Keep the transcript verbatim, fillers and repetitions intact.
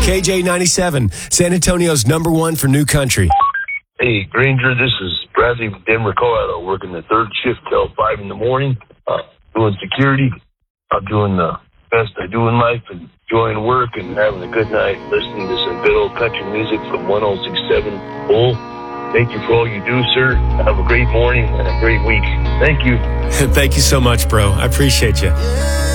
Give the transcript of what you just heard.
K J ninety-seven, San Antonio's number one for new country. Hey, Granger, this is Bradley from Denver, Colorado, working the third shift till five in the morning, uh, doing security. I'm doing the best I do in life and enjoying work and having a good night, listening to some good old country music from one oh six point seven Bull. Thank you for all you do, sir. Have a great morning and a great week. Thank you. Thank you so much, bro. I appreciate you.